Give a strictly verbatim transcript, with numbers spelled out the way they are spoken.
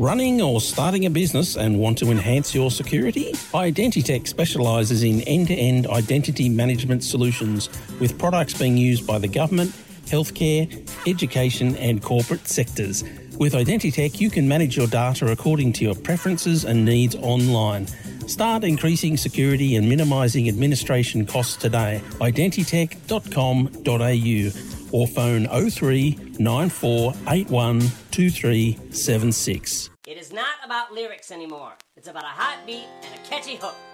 Running or starting a business and want to enhance your security? Identitech specialises in end-to-end identity management solutions with products being used by the government, healthcare, education and corporate sectors. With Identitech, you can manage your data according to your preferences and needs online. Start increasing security and minimising administration costs today. identitech dot com dot a u or phone oh three nine four eight one two three seven six. It is not about lyrics anymore. It's about a hot beat and a catchy hook.